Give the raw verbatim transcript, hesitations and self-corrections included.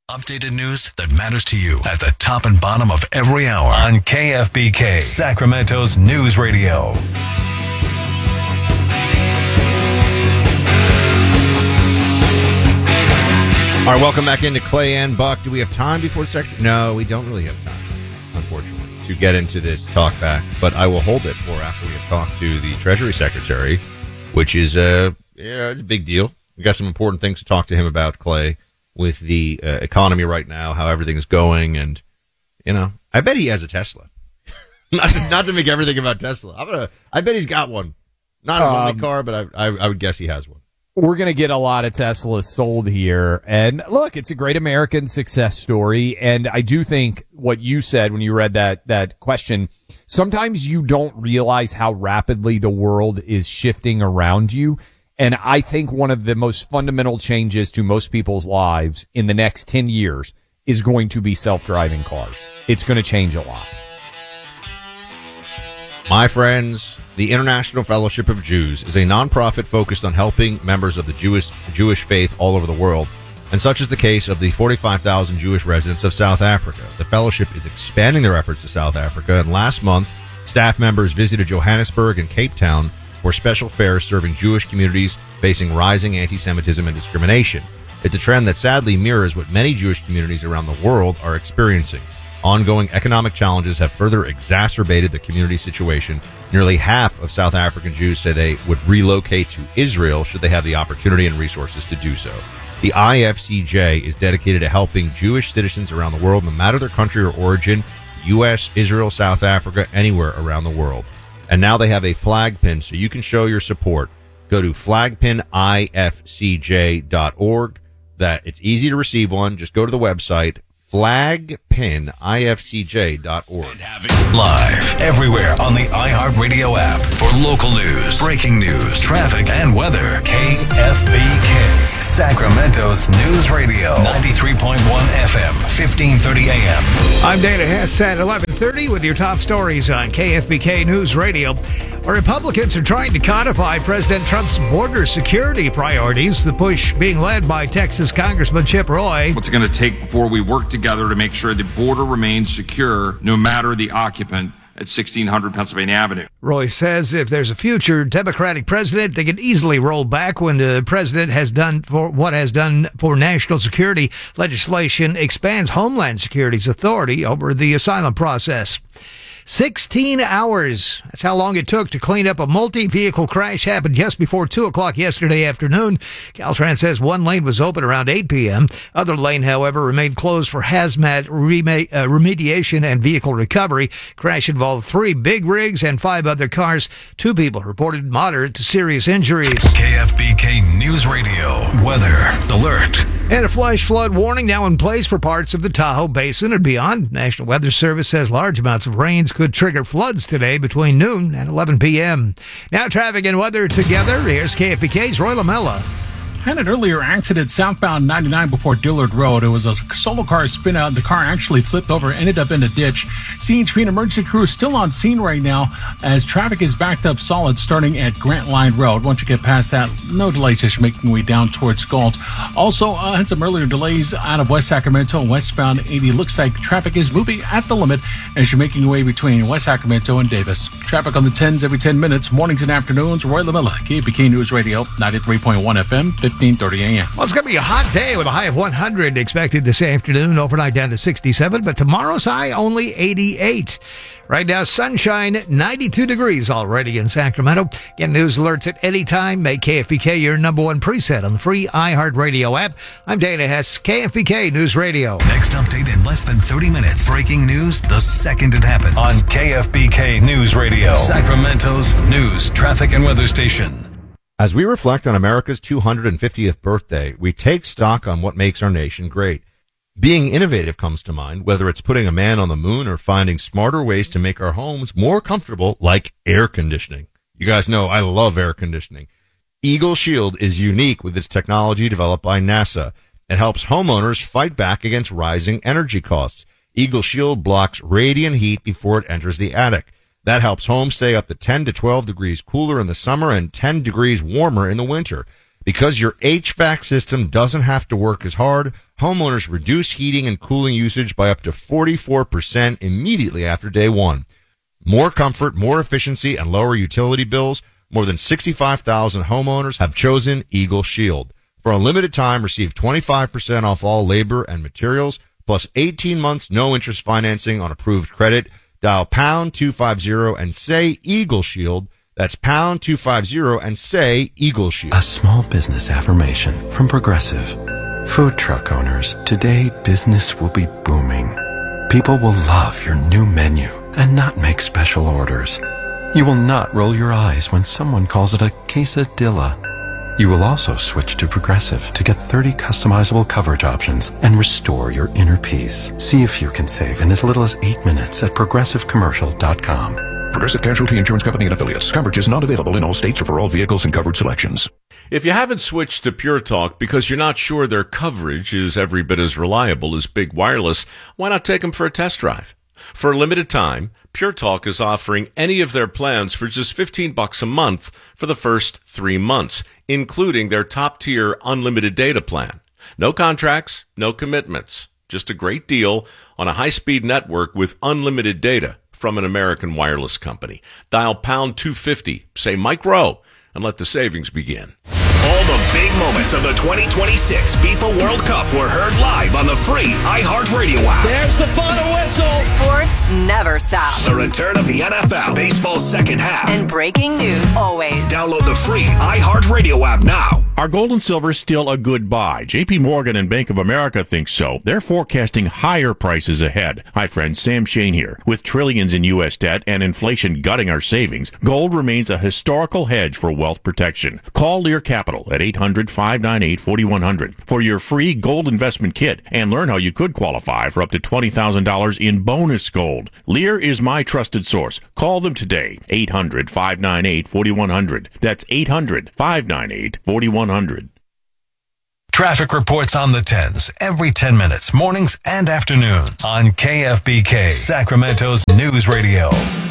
Updated news that matters to you at the top and bottom of every hour on K F B K, Sacramento's news radio. All right, welcome back into Clay and Buck. Do we have time before the section? No, we don't really have time, unfortunately, to get into this talk back. But I will hold it for after we have talked to the Treasury Secretary, which is uh, yeah, it's a big deal. We got some important things to talk to him about, Clay, with the uh, economy right now, how everything's going, and you know, I bet he has a Tesla. not, to, not to make everything about Tesla. I'm gonna. I bet he's got one. Not his um, only car, but I, I, I would guess he has one. We're going to get a lot of Teslas sold here. And look, it's a great American success story. And I do think what you said when you read that, that question, sometimes you don't realize how rapidly the world is shifting around you. And I think one of the most fundamental changes to most people's lives in the next ten years is going to be self-driving cars. It's going to change a lot. My friends, the International Fellowship of Jews is a nonprofit focused on helping members of the Jewish Jewish faith all over the world, and such is the case of the forty-five thousand Jewish residents of South Africa. The fellowship is expanding their efforts to South Africa, and last month, staff members visited Johannesburg and Cape Town for special fairs serving Jewish communities facing rising anti-Semitism and discrimination. It's a trend that sadly mirrors what many Jewish communities around the world are experiencing. Ongoing economic challenges have further exacerbated the community situation. Nearly half of South African Jews say they would relocate to Israel should they have the opportunity and resources to do so. The I F C J is dedicated to helping Jewish citizens around the world, no matter their country or origin, U S, Israel, South Africa, anywhere around the world. And now they have a flag pin so you can show your support. Go to flag pin I F C J dot org. That it's easy to receive one. Just go to the website, flag pin I F C J dot org. Live everywhere on the iHeartRadio app for local news, breaking news, traffic, and weather. K F B K, Sacramento's news radio. ninety-three point one F M, fifteen thirty A M. I'm Dana Hess at eleven thirty with your top stories on K F B K News Radio. Republicans are trying to codify President Trump's border security priorities, the push being led by Texas Congressman Chip Roy. What's it going to take before we work together to make sure the border remains secure, no matter the occupant, at sixteen hundred Pennsylvania Avenue? Roy says if there's a future Democratic president, they can easily roll back when the president has done for what has done for national security. Legislation expands Homeland Security's authority over the asylum process. sixteen hours. That's how long it took to clean up a multi-vehicle crash happened just before two o'clock yesterday afternoon. Caltrans says one lane was open around eight p.m. Other lane, however, remained closed for hazmat reme- uh, remediation and vehicle recovery. Crash involved three big rigs and five other cars. Two people reported moderate to serious injuries. K F B K News Radio. Weather alert. And a flash flood warning now in place for parts of the Tahoe Basin and beyond. National Weather Service says large amounts of rains could trigger floods today between noon and eleven p.m. Now traffic and weather together. Here's K F B K's Roy Lamella. Had an earlier accident southbound ninety-nine before Dillard Road. It was a solo car spin out. The car actually flipped over, ended up in a ditch. C H P and emergency crew still on scene right now as traffic is backed up solid starting at Grant Line Road. Once you get past that, no delays as you're making your way down towards Galt. Also, uh, had some earlier delays out of West Sacramento and westbound eighty. Looks like traffic is moving at the limit as you're making your way between West Sacramento and Davis. Traffic on the tens every ten minutes, mornings and afternoons. Roy Lamella, K F B K News Radio, ninety-three point one F M, fifteen thirty A M. Well, it's going to be a hot day with a high of one hundred expected this afternoon, overnight down to sixty-seven, but tomorrow's high only eighty-eight. Right now, sunshine, ninety-two degrees already in Sacramento. Get news alerts at any time. Make K F B K your number one preset on the free iHeartRadio app. I'm Dana Hess, K F B K News Radio. Next update in less than thirty minutes. Breaking news the second it happens. On K F B K News Radio, Sacramento's news, traffic, and weather station. As we reflect on America's two hundred fiftieth birthday, we take stock on what makes our nation great. Being innovative comes to mind, whether it's putting a man on the moon or finding smarter ways to make our homes more comfortable, like air conditioning. You guys know I love air conditioning. Eagle Shield is unique with its technology developed by NASA. It helps homeowners fight back against rising energy costs. Eagle Shield blocks radiant heat before it enters the attic. That helps homes stay up to ten to twelve degrees cooler in the summer and ten degrees warmer in the winter. Because your H V A C system doesn't have to work as hard, homeowners reduce heating and cooling usage by up to forty-four percent immediately after day one. More comfort, more efficiency, and lower utility bills. More than sixty-five thousand homeowners have chosen Eagle Shield. For a limited time, receive twenty-five percent off all labor and materials, plus eighteen months no interest financing on approved credit. Dial pound two fifty and say Eagle Shield. That's pound two fifty and say Eagle Shield. A small business affirmation from Progressive. Food truck owners, today business will be booming. People will love your new menu and not make special orders. You will not roll your eyes when someone calls it a quesadilla. You will also switch to Progressive to get thirty customizable coverage options and restore your inner peace. See if you can save in as little as eight minutes at progressive commercial dot com. Progressive Casualty Insurance Company and Affiliates. Coverage is not available in all states or for all vehicles and covered selections. If you haven't switched to Pure Talk because you're not sure their coverage is every bit as reliable as Big Wireless, why not take them for a test drive? For a limited time, Pure Talk is offering any of their plans for just fifteen bucks a month for the first three months, including their top-tier unlimited data plan. No contracts, no commitments. Just a great deal on a high-speed network with unlimited data from an American wireless company. Dial pound two fifty, say Mike Rowe, and let the savings begin. All the big moments of the twenty twenty-six FIFA World Cup were heard live on the free iHeartRadio app. There's the final whistle. Sports never stop. The return of the N F L, baseball's second half. And breaking news always. Download the free iHeartRadio app now. Are gold and silver still a good buy? J P Morgan and Bank of America think so. They're forecasting higher prices ahead. Hi, friends. Sam Shane here. With trillions in U S debt and inflation gutting our savings, gold remains a historical hedge for wealth protection. Call Lear Capital at eight hundred, five nine eight, four one zero zero for your free gold investment kit and learn how you could qualify for up to twenty thousand dollars in bonus gold. Lear is my trusted source. Call them today. eight hundred, five nine eight, four one zero zero. That's eight hundred, five nine eight, four one zero zero. Traffic reports on the tens every ten minutes, mornings and afternoons on K F B K, Sacramento's news radio.